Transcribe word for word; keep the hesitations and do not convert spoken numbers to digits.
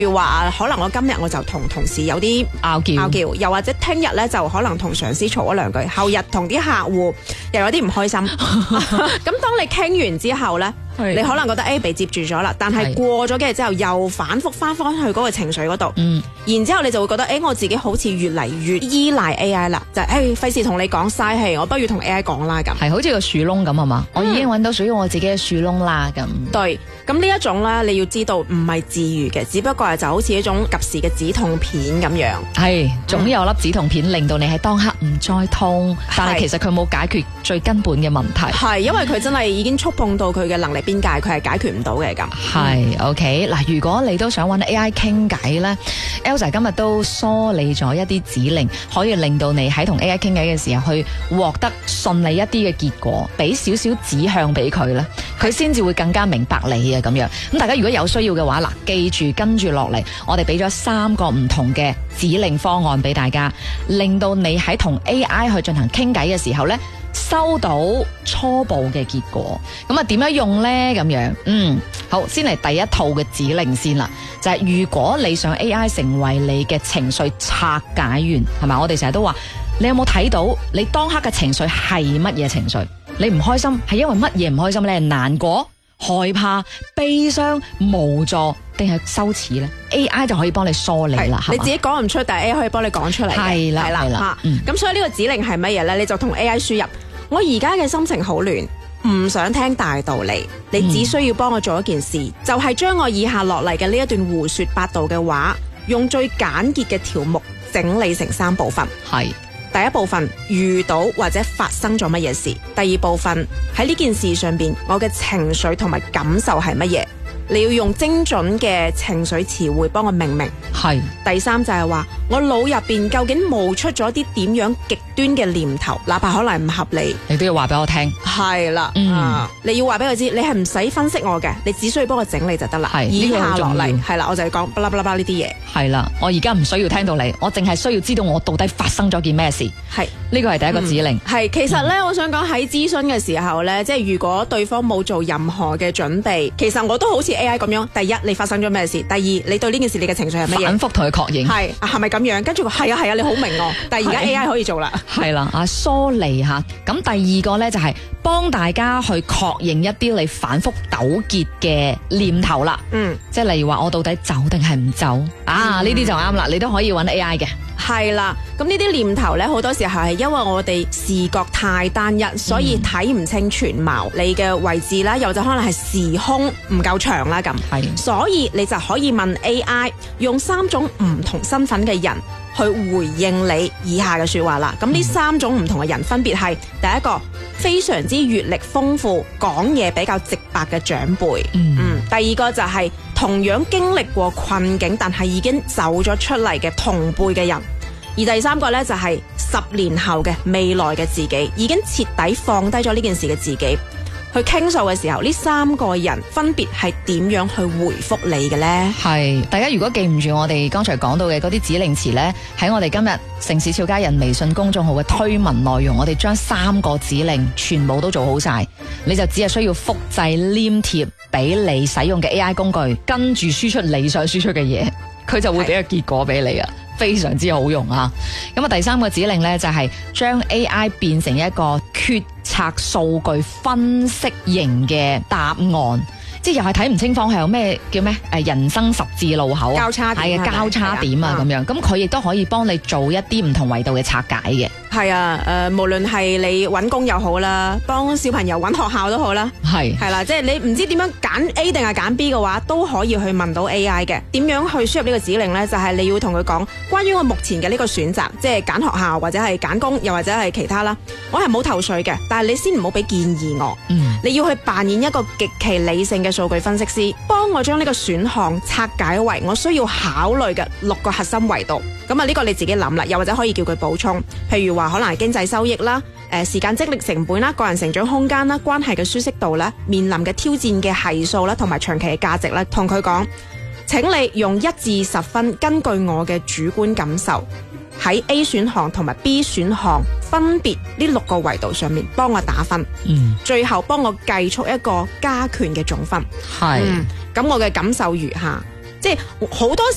譬如話可能我今日我就同同事有啲拗撬， 拗撬，又或者聽日咧就可能同上司嘈咗兩句，後日同啲客戶又有啲唔開心。咁當你傾完之後咧，你可能覺得 A 被接住咗啦，但係過咗幾日之後又反覆翻返去嗰個情緒嗰度，嗯，然之後你就會覺得誒、欸、我自己好似越嚟越依賴 A I 啦，就係誒費事同你講嘥氣，我不如同 A I 講啦咁， 係好似個樹窿咁係嘛，嗯、我已經揾到屬於我自己嘅樹窿啦咁。 對，咁呢一種咧你要知道唔係治愈嘅，只不過係就好似一種及時嘅止痛片咁樣， 係總有粒止痛片令到你喺當刻唔再痛，但係其實佢冇解決最根本嘅問題， 係因為佢真係已經觸碰到佢嘅能力邊界，佢係解決唔到嘅咁。 係 OK 嗱，如果你都想揾 A I 傾偈咧 ，Elsa 今日都梳理咗一啲指令，可以令到你喺同 A I 傾偈嘅時候去獲得順利一啲嘅結果，俾少少指向俾佢咧，佢先至會更加明白你啊咁樣。咁大家如果有需要嘅話，嗱，記住跟住落嚟，我哋俾咗三個唔同嘅指令方案俾大家，令到你喺同 A I 去進行傾偈嘅時候咧，收到初步嘅結果。咁啊點樣用呢？咁樣嗯，好，先嚟第一套嘅指令先啦，就係、是、如果你想 A I 成為你嘅情緒拆解員，係咪？我哋成日都話，你有冇睇到你當刻嘅情緒係乜嘢情緒？你唔開心係因為乜嘢唔開心？你係難過、害怕、悲傷、無助定係羞恥咧 ？A I 就可以幫你梳理啦， 你自己講唔出，但係 A I 可以幫你講出嚟。 係啦，係啦， 咁、嗯、所以呢個指令係乜嘢咧？你就同 A I 輸入，我而家嘅心情好亂，唔想聽大道理，你只需要幫我做一件事，嗯、就係將我以下落嚟嘅呢一段胡說八道嘅話，用最簡潔嘅條目整理成三部分。係。第一部分遇到或者發生咗乜嘢事，第二部分喺呢件事上邊我嘅情緒同埋感受係乜嘢，你要用精準嘅情緒詞彙幫我命名。係。第三就係話我腦入邊究竟冒出咗啲點樣極端嘅念頭，哪怕可能唔合理，你都要話俾我聽。係啦，嗯、啊，你要話俾佢知，你係唔使分析我嘅，你只需要幫我整理就得啦。係，以下落嚟係啦，我就要講巴拉巴拉巴拉呢啲嘢。係啦，我而家唔需要聽到你，我淨係需要知道我到底發生咗件咩事。係，呢個係第一個指令。係、嗯，其實咧，嗯、我想講喺諮詢嘅時候咧，即係如果對方冇做任何嘅準備，其實我都好似 A I 咁樣。第一，你發生咗咩事？第二，你對呢件事你嘅情緒係乜嘢？反覆同佢確認。係，係咪咁樣？跟住係啊係啊，你好明哦。但係而家 A I 可以做啦。係啦，啊梳理下。咁第二個咧就係、是、幫大家去確認一啲你反覆糾結嘅念頭啦。嗯，即係例如話我到底走定係唔走？嗯、啊，呢啲就啱啦，你都可以揾 A I 嘅。係啦，咁呢啲念頭咧，好多時候係因為我哋視覺太單一，所以睇唔清全貌。嗯、你嘅位置啦，又或者可能係時空唔夠長啦咁。係，所以你就可以問 A I 用三種唔同身份嘅人去回應你以下嘅說話啦。咁呢三種唔同嘅人分別係第一個非常之閱歷豐富、講嘢比較直白嘅長輩。嗯，嗯，第二個就係、是。同樣經歷過困境，但係已經走咗出嚟嘅同輩嘅人，而第三個呢，就係十年後嘅未來嘅自己，已經徹底放低咗呢件事嘅自己，去傾訴嘅時候，呢三個人分別係點樣去回覆你嘅呢？係，大家如果記唔住我哋剛才講到嘅嗰啲指令詞呢，喺我哋今日城市俏家人微信公眾號嘅推文內容，我哋將三個指令全部都做好晒，你就只係需要複製黏貼俾你使用嘅 A I 工具，跟住輸出你想輸出嘅嘢，佢就會俾個結果俾你啊，非常之好用啊！咁啊，第三個指令呢，就係將 A I 變成一個決策數據分析型嘅答案。即係又係睇唔清方向，咩叫咩？誒，人生十字路口交叉點，係嘅交叉點啊，咁樣。咁佢亦都可以幫你做一啲唔同維度嘅拆解嘅。係啊，誒、呃，無論係你揾工又好啦，幫小朋友揾學校都好啦，係係啦，即係你唔知點樣揀 A 定係揀 B 嘅話，都可以去問到 A I 嘅。點樣去輸入呢個指令呢？就係、是、你要同佢講關於我目前嘅呢個選擇，即係揀學校或者係揀工，又或者係其他啦。我係冇頭緒嘅，但係你先唔好俾建議我。嗯，你要去扮演一個極其理性嘅數據分析師，幫我將呢個選項拆解為我需要考慮嘅六個核心維度。咁啊，呢個你自己諗啦，又或者可以叫佢補充，譬如話可能係經濟收益啦、誒時間精力成本啦、個人成長空間啦、關係嘅舒適度啦、面臨嘅挑戰嘅係數啦，同埋長期嘅價值啦，同佢講，請你用一至十分，根據我嘅主觀感受，喺 A 選項同埋 B 選項分別呢六個維度上面幫我打分，嗯，最後幫我計出一個加權嘅總分。係，咁、嗯、我嘅感受如下，即係好多